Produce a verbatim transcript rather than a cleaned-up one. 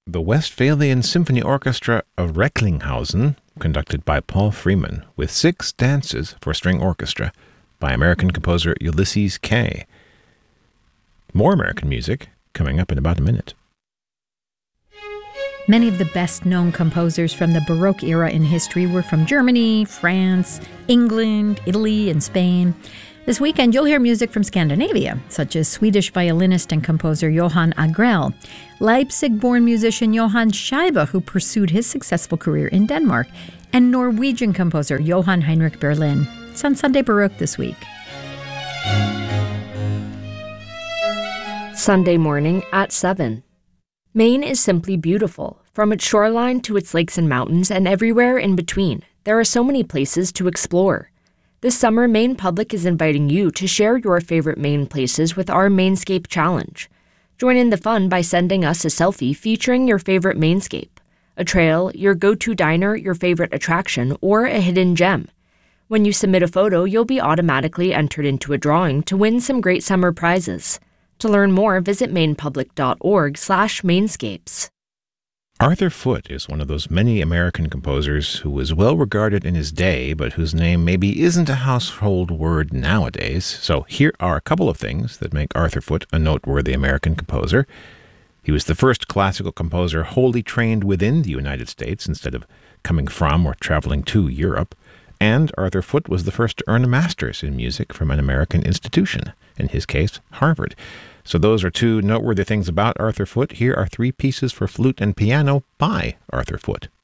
the Westphalian Symphony Orchestra of Recklinghausen, conducted by Paul Freeman, with six dances for string orchestra by American composer Ulysses Kay. More American music coming up in about a minute. Many of the best-known composers from the Baroque era in history were from Germany, France, England, Italy, and Spain. This weekend, you'll hear music from Scandinavia, such as Swedish violinist and composer Johan Agrell, Leipzig-born musician Johann Scheibe, who pursued his successful career in Denmark, and Norwegian composer Johann Heinrich Berlin. It's on Sunday Baroque this week. Sunday morning at seven. Maine is simply beautiful. From its shoreline to its lakes and mountains and everywhere in between, there are so many places to explore. This summer, Maine Public is inviting you to share your favorite Maine places with our Mainscape Challenge. Join in the fun by sending us a selfie featuring your favorite Mainscape, a trail, your go-to diner, your favorite attraction, or a hidden gem. When you submit a photo, you'll be automatically entered into a drawing to win some great summer prizes. To learn more, visit mainepublic.org slash mainscapes. Arthur Foote is one of those many American composers who was well regarded in his day, but whose name maybe isn't a household word nowadays. So here are a couple of things that make Arthur Foote a noteworthy American composer. He was the first classical composer wholly trained within the United States instead of coming from or traveling to Europe. And Arthur Foote was the first to earn a master's in music from an American institution, in his case, Harvard. So those are two noteworthy things about Arthur Foote. Here are three pieces for flute and piano by Arthur Foote.